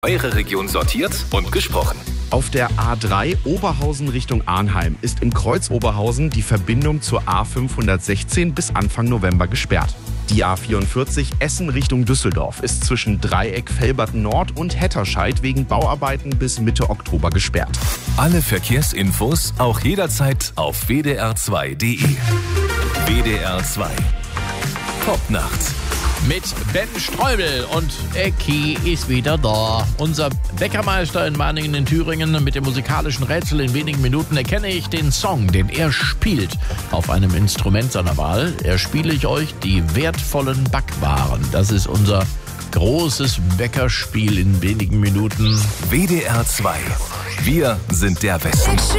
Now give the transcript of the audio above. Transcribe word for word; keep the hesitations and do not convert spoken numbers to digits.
Eure Region sortiert und gesprochen. Auf der A drei Oberhausen Richtung Arnheim ist im Kreuz Oberhausen die Verbindung zur A fünfhundertsechzehn bis Anfang November gesperrt. Die A vierundvierzig Essen Richtung Düsseldorf ist zwischen Dreieck Velberten Nord und Hetterscheid wegen Bauarbeiten bis Mitte Oktober gesperrt. Alle Verkehrsinfos auch jederzeit auf w d r zwei punkt d e. W D R zwei. Popnacht. Mit Ben Streubel und Ecki ist wieder da. Unser Bäckermeister in Mahningen in Thüringen. Mit dem musikalischen Rätsel in wenigen Minuten erkenne ich den Song, den er spielt, auf einem Instrument seiner Wahl. Erspiele ich euch die wertvollen Backwaren. Das ist unser großes Bäckerspiel in wenigen Minuten. W D R zwei. Wir sind der Westen.